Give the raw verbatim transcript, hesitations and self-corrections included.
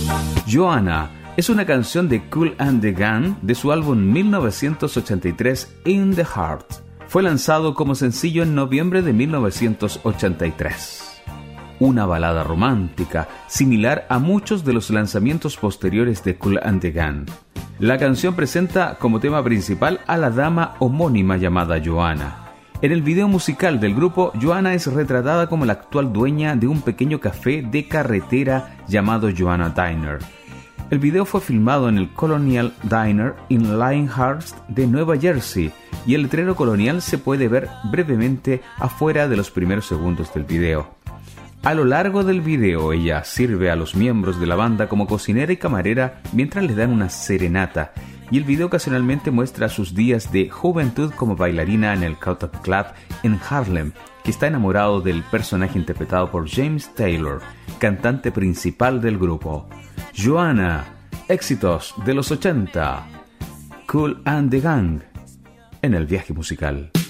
Joanna es una canción de Kool and the Gang de su álbum mil novecientos ochenta y tres In the Heart. Fue lanzado como sencillo en noviembre de mil novecientos ochenta y tres. Una balada romántica, similar a muchos de los lanzamientos posteriores de Kool and the Gang. La canción presenta como tema principal a la dama homónima llamada Joanna. En el video musical del grupo, Joanna es retratada como la actual dueña de un pequeño café de carretera llamado Joanna Diner. El video fue filmado en el Colonial Diner en Lyndhurst de Nueva Jersey y el letrero colonial se puede ver brevemente afuera de los primeros segundos del video. A lo largo del video, ella sirve a los miembros de la banda como cocinera y camarera mientras le dan una serenata, y el video ocasionalmente muestra sus días de juventud como bailarina en el Cotton Club en Harlem, que está enamorado del personaje interpretado por James Taylor, cantante principal del grupo. Joanna, éxitos de los ochenta. Kool and the Gang en el viaje musical.